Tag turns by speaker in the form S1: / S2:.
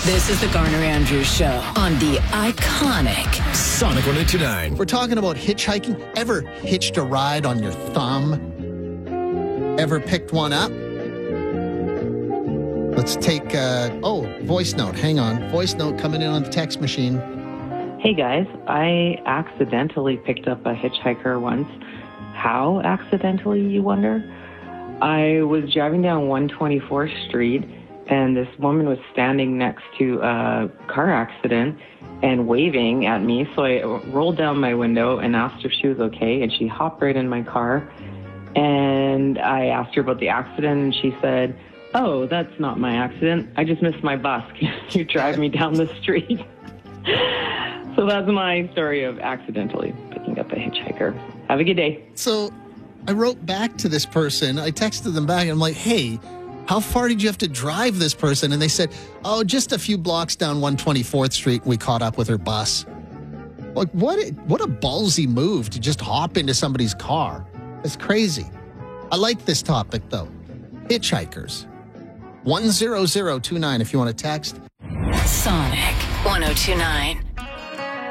S1: This is the Garner Andrews Show on the iconic
S2: Sonic 102.9.
S3: We're talking about hitchhiking. Ever hitched a ride on your thumb? Ever picked one up? Let's take, voice note. Hang on. Voice note coming in on the text machine.
S4: Hey guys, I accidentally picked up a hitchhiker once. How accidentally, you wonder? I was driving down 124th Street and this woman was standing next to a car accident and waving at me. So I rolled down my window and asked if she was okay, and she hopped right in my car. And I asked her about the accident, and she said, "Oh, that's not my accident. I just missed my bus. Can you drive me down the street?" So that's my story of accidentally picking up a hitchhiker. Have a good day.
S3: So I wrote back to this person. I texted them back, and I'm like, hey, how far did you have to drive this person? And they said, oh, just a few blocks down 124th Street. We caught up with her bus. Like, what a ballsy move to just hop into somebody's car. It's crazy. I like this topic, though. Hitchhikers. 10029 if you want to text.
S1: Sonic 102.9.